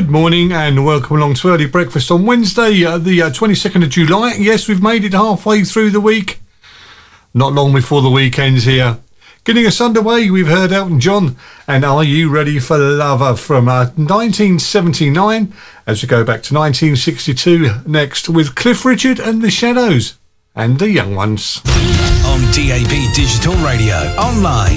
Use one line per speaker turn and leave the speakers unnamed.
Good morning and welcome along to Early Breakfast on Wednesday, the 22nd of July. Yes, we've made it halfway through the week. Not long before the weekend's here. Getting us underway, we've heard Elton John and Are You Ready for Lover from 1979, as we go back to 1962 next with Cliff Richard and the Shadows and the Young Ones.
On DAB Digital Radio, online